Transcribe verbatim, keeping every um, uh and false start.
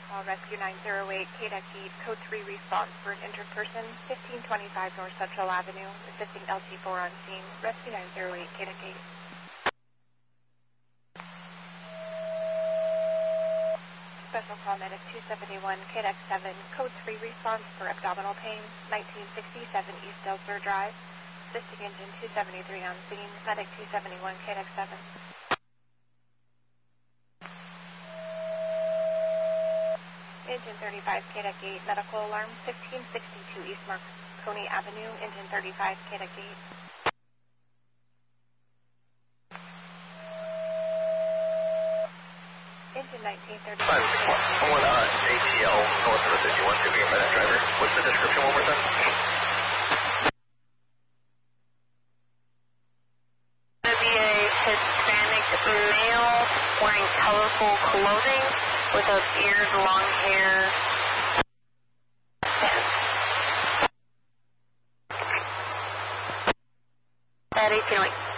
call, Rescue nine zero eight, K D E C, Code three response for an injured person, fifteen twenty-five North Central Avenue, assisting L T four on scene, Rescue nine zero eight, K D E C. Special call medic two seventy-one, K D E C seven, Code three response for abdominal pain, nineteen sixty-seven East Delsler Drive, assisting engine two seventy-three on scene, medic two seventy-one, K D E C seven. Engine thirty-five, K D E C eight, medical alarm, fifteen sixty-two East Marconi Avenue, engine thirty-five, K D E C eight. Engine nineteen thirty-two. Someone on A T L, north of the fifty-one, giving a medic driver. What's the description one more time? Going to be a Hispanic male wearing colorful clothing with a beard, long hair. At eighteen oh eight.